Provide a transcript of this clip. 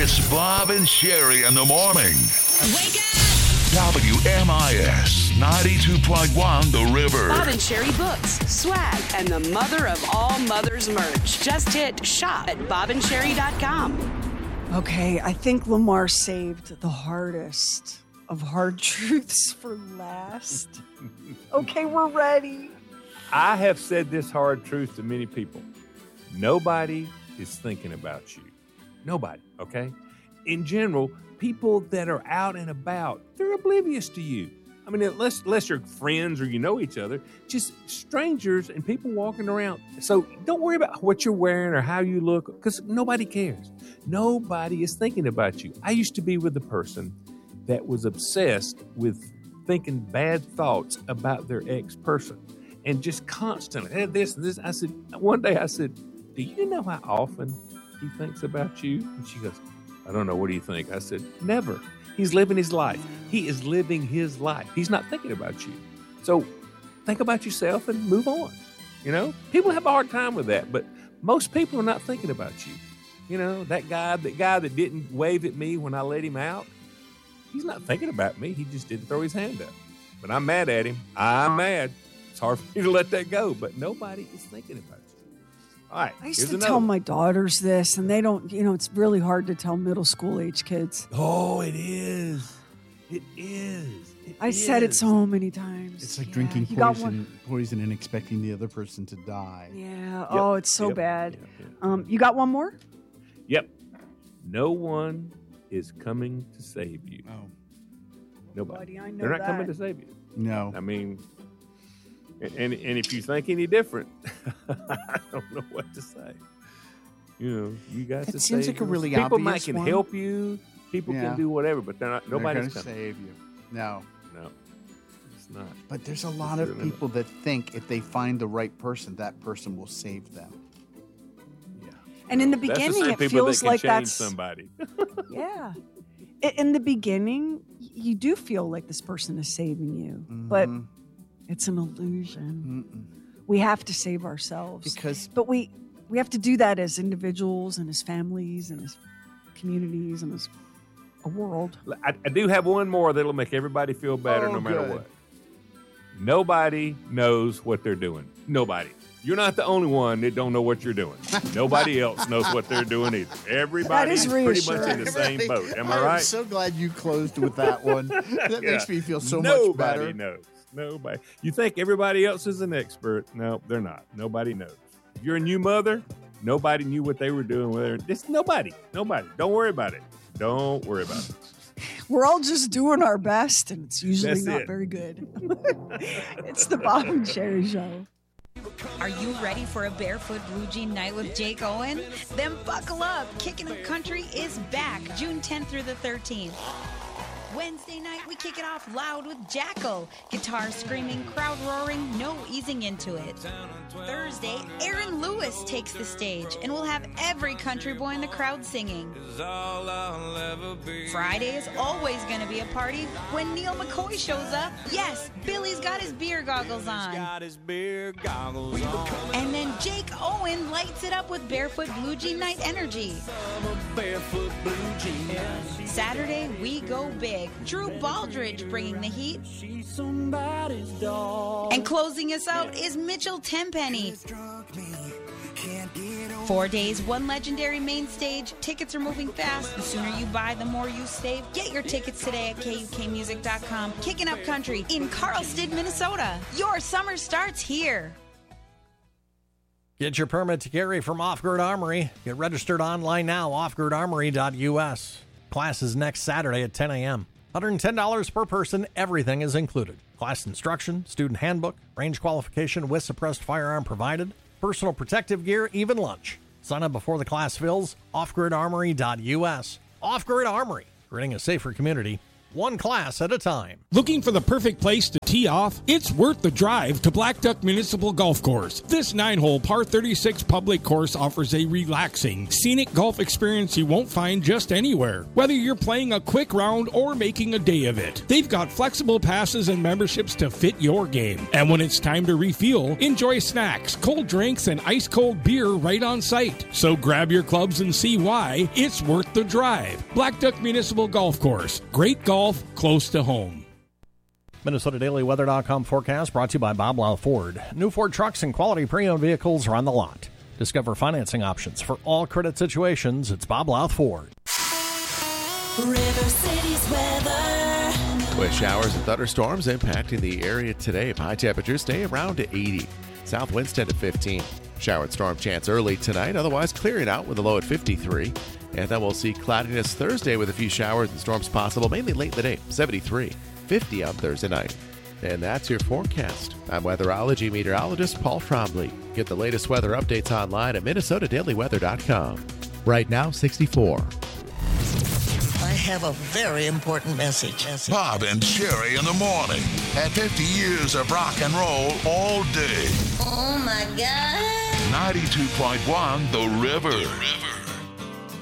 It's Bob and Sherry in the morning. Wake up! WMIS 92.1 The River. Bob and Sherry books, swag, and the mother of all mothers merch. Just hit shop at bobandSherry.com. Okay, I think Lamar saved the hardest of hard truths for last. Okay, we're ready. I have said this hard truth to many people. Nobody is thinking about you. Nobody, okay? In general, people that are out and about, they're oblivious to you. I mean, unless you're friends or you know each other, just strangers and people walking around. So don't worry about what you're wearing or how you look, because nobody cares. Nobody is thinking about you. I used to be with a person that was obsessed with thinking bad thoughts about their ex-person and just constantly, this. One day I said, do you know how often he thinks about you? And she goes, I don't know. What do you think? I said, never. He's living his life. He is living his life. He's not thinking about you. So think about yourself and move on. You know, people have a hard time with that, but most people are not thinking about you. You know, that guy that didn't wave at me when I let him out, he's not thinking about me. He just didn't throw his hand up. But I'm mad at him. I'm mad. It's hard for me to let that go, but nobody is thinking about you. All right, I used to tell my daughters this, and they don't, it's really hard to tell middle school age kids. Oh, it is. It is. I said it so many times. It's like drinking poison and expecting the other person to die. Yeah. Yep. Oh, it's so bad. Yep. You got one more? Yep. No one is coming to save you. Oh. Nobody. Buddy, I know They're not that. coming to save you. No. I mean, and if you think any different, I don't know what to say. You know, you guys. It seems like a really people obvious can one. help you. People can do whatever, but they're not. Nobody's going to save you. No, it's not. But there's a lot of people that think if they find the right person, that person will save them. Yeah. And in the beginning, it feels like that's somebody. Yeah. In the beginning, you do feel like this person is saving you, but it's an illusion. We have to save ourselves but we have to do that as individuals and as families and as communities and as a world. I do have one more that'll make everybody feel better no matter what. Nobody knows what they're doing. Nobody. You're not the only one that don't know what you're doing. Nobody else knows what they're doing either. Everybody's pretty much in the same boat. Am I right? I'm so glad you closed with that one. That makes me feel so much better. Nobody knows. Nobody. You think everybody else is an expert? No, they're not. Nobody knows. If you're a new mother, nobody knew what they were doing with her. This nobody. Don't worry about it. Don't worry about it. We're all just doing our best, and it's usually That's not it. very good. It's the Bob and Sherry Show. Are you ready for a Barefoot Blue Jean night with Jake Owen? Then buckle up. Kicking Up Country is back June 10th through the 13th. Wednesday night, we kick it off loud with Jackal. Guitar screaming, crowd roaring, no easing into it. Thursday, Aaron Lewis takes the stage, and we'll have every country boy in the crowd singing. Friday is always going to be a party when Neil McCoy shows up. Yes, Billy's got his beer goggles on. And then Jake Owen lights it up with Barefoot Blue Jean Night energy. Saturday, we go big. Drew Baldridge bringing the heat. And closing us out is Mitchell Tenpenny. 4 days, one legendary main stage. Tickets are moving fast. The sooner you buy, the more you save. Get your tickets today at KUKmusic.com. Kicking Up Country in Carlsted, Minnesota. Your summer starts here. Get your permit to carry from Off-Grid Armory. Get registered online now, offgridarmory.us. Class is next Saturday at 10 a.m. $110 per person. Everything is included. Class instruction, student handbook, range qualification with suppressed firearm provided, personal protective gear, even lunch. Sign up before the class fills. offgridarmory.us. Off-Grid Armory, creating a safer community, one class at a time. Looking for the perfect place to teach tee off? It's worth the drive to Black Duck Municipal Golf Course. This 9-hole par 36 public course offers a relaxing, scenic golf experience you won't find just anywhere. Whether you're playing a quick round or making a day of it, they've got flexible passes and memberships to fit your game. And when it's time to refuel, enjoy snacks, cold drinks, and ice-cold beer right on site. So grab your clubs and see why it's worth the drive. Black Duck Municipal Golf Course. Great golf close to home. MinnesotaDailyWeather.com forecast brought to you by Bob Lau Ford. New Ford trucks and quality pre-owned vehicles are on the lot. Discover financing options for all credit situations. It's Bob Lau Ford. River City's weather. With showers and thunderstorms impacting the area today, high temperatures stay around to 80. South winds 10 to 15. Shower and storm chance early tonight, otherwise clearing out with a low at 53. And then we'll see cloudiness Thursday with a few showers and storms possible, mainly late in the day, 73. 50 on Thursday night. And that's your forecast. I'm weatherology meteorologist Paul Trombley. Get the latest weather updates online at MinnesotaDailyWeather.com. Right now, 64. I have a very important message. Bob and Sherry in the morning. At 50 years of rock and roll all day. Oh, my God. 92.1 The River.